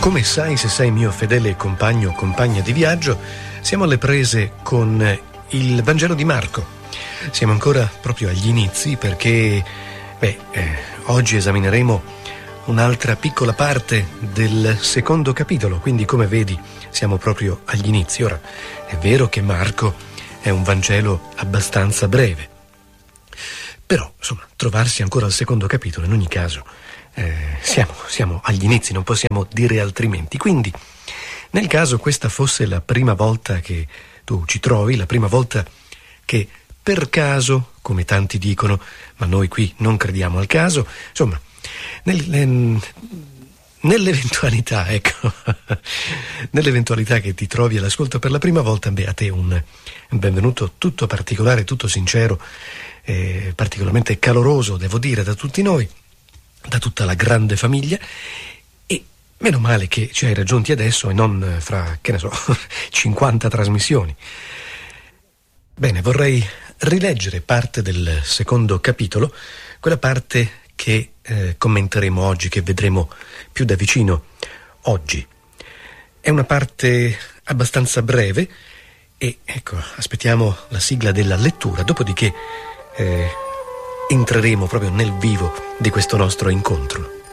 Come sai, se sei mio fedele compagno o compagna di viaggio, siamo alle prese con il Vangelo di Marco. Siamo ancora proprio agli inizi perché, oggi esamineremo un'altra piccola parte del secondo capitolo, quindi come vedi siamo proprio agli inizi. Ora, è vero che Marco è un Vangelo abbastanza breve, però, insomma, trovarsi ancora al secondo capitolo in ogni caso siamo agli inizi, non possiamo dire altrimenti. Quindi, nel caso questa fosse la prima volta che tu ci trovi, la prima volta che per caso, come tanti dicono, ma noi qui non crediamo al caso, insomma, nell'eventualità, ecco, nell'eventualità che ti trovi all'ascolto per la prima volta, a te un benvenuto tutto particolare, tutto sincero, particolarmente caloroso, devo dire, da tutti noi, da tutta la grande famiglia, e meno male che ci hai raggiunti adesso e non fra, 50 trasmissioni. Bene, vorrei rileggere parte del secondo capitolo, quella parte che commenteremo oggi, che vedremo più da vicino oggi. È una parte abbastanza breve e, ecco, aspettiamo la sigla della lettura, dopodiché entreremo proprio nel vivo di questo nostro incontro.